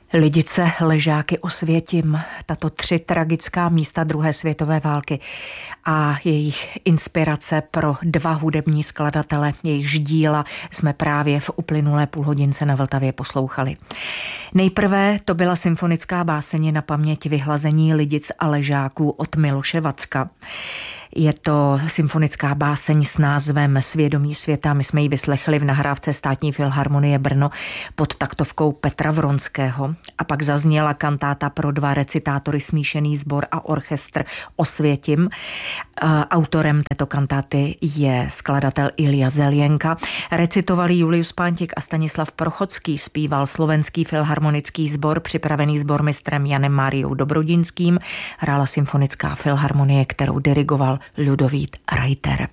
Lidice, Ležáky, Osvětim, tato 3 tragická místa druhé světové války a jejich inspirace pro 2 hudební skladatele, jejichž díla jsme právě v uplynulé půlhodince na Vltavě poslouchali. Nejprve to byla symfonická báseň na paměť vyhlazení Lidic a Ležáků od Miloše Vacka. Je to symfonická báseň s názvem Svědomí světa. My jsme ji vyslechli v nahrávce Státní filharmonie Brno pod taktovkou Petra Vronského. A pak zazněla kantáta pro 2 recitátory, smíšený sbor a orchestr Osvětim. Autorem této kantáty je skladatel Ilja Zeljenka. Recitovali Julius Pántik a Stanislav Prochodský, zpíval Slovenský filharmonický sbor, připravený sbormistrem Janem Máriou Dobrodinským. Hrála symfonická filharmonie, kterou dirigoval Ludovít Reiter.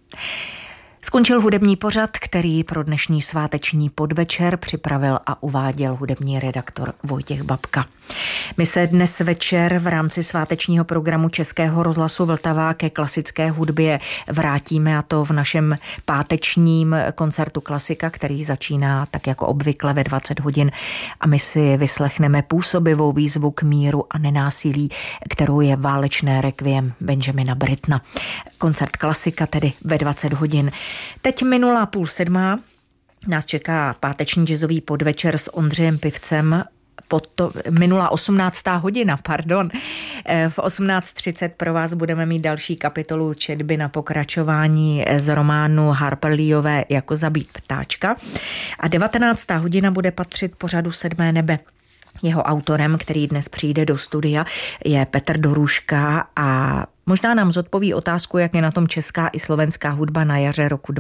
Skončil hudební pořad, který pro dnešní sváteční podvečer připravil a uváděl hudební redaktor Vojtěch Babka. My se dnes večer v rámci svátečního programu Českého rozhlasu Vltava ke klasické hudbě vrátíme, a to v našem pátečním koncertu Klasika, který začíná tak jako obvykle ve 20 hodin, a my si vyslechneme působivou výzvu k míru a nenásilí, kterou je válečné rekviem Benjamina Brittona. Koncert Klasika tedy ve 20 hodin. Teď minulá 6:30 nás čeká páteční jazzový podvečer s Ondřejem Pivcem. Minulá 18. hodina, pardon. V 18:30 pro vás budeme mít další kapitolu četby na pokračování z románu Harper Leeové Jako zabít ptáčka. A 19. hodina bude patřit pořadu Sedmé nebe. Jeho autorem, který dnes přijde do studia, je Petr Dorůška a možná nám zodpoví otázku, jak je na tom česká i slovenská hudba na jaře roku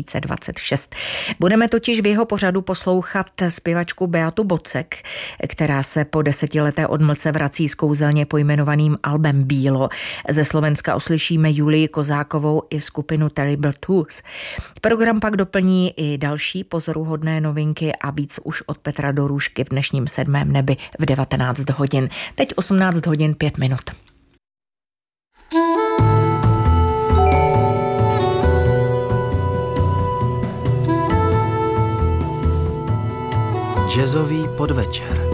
2026. Budeme totiž v jeho pořadu poslouchat zpěvačku Beatu Bocek, která se po 10leté odmlce vrací s kouzelně pojmenovaným albem Bílo. Ze Slovenska uslyšíme Julii Kozákovou i skupinu Terrible Twos. Program pak doplní i další pozoruhodné novinky a víc už od Petra Dorůšky v dnešním Sedmém nebi v 19 hodin. Teď 18 hodin 5 minut. Jazzový podvečer.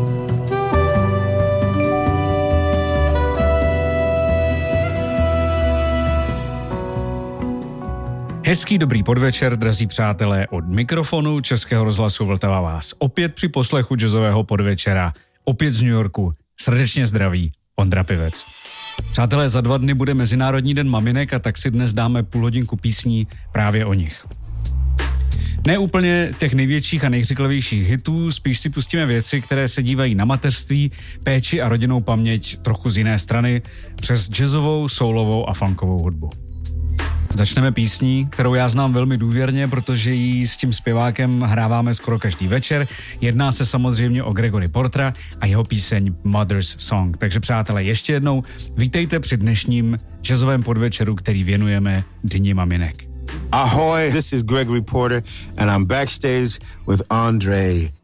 Hezký dobrý podvečer, drazí přátelé, od mikrofonu Českého rozhlasu Vltava vás opět při poslechu jazzového podvečera, opět z New Yorku, srdečně zdraví Ondra Pivec. Přátelé, za 2 dny bude Mezinárodní den maminek a tak si dnes dáme půlhodinku písní právě o nich. Ne úplně těch největších a nejkřiklavějších hitů, spíš si pustíme věci, které se dívají na mateřství, péči a rodinnou paměť trochu z jiné strany, přes jazzovou, soulovou a funkovou hudbu. Začneme písní, kterou já znám velmi důvěrně, protože ji s tím zpěvákem hráváme skoro každý večer. Jedná se samozřejmě o Gregory Portera a jeho píseň Mother's Song. Takže přátelé, ještě jednou vítejte při dnešním jazzovém podvečeru, který věnujeme Dni maminek. Ahoy, this is Gregory Porter and I'm backstage with Andre.